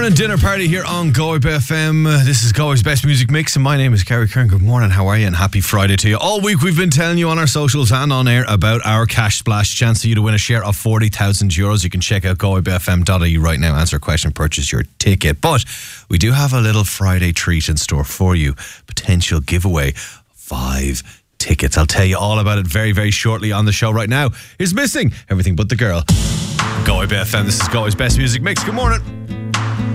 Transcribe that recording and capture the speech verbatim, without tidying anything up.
morning dinner party here on Galway F M. This is Galway's best music mix, and my name is Kerry Kern. Good morning, how are you? And happy Friday to you. All week we've been telling you on our socials and on air about our cash splash chance for you to win a share of forty thousand euros. You can check out galway f m dot I E right now, answer a question, purchase your ticket. But we do have a little Friday treat in store for you. Potential giveaway, five tickets. I'll tell you all about it very, very shortly on the show. Right now, here's Missing Everything But the Girl. Galway F M, this is Galway's best music mix. Good morning.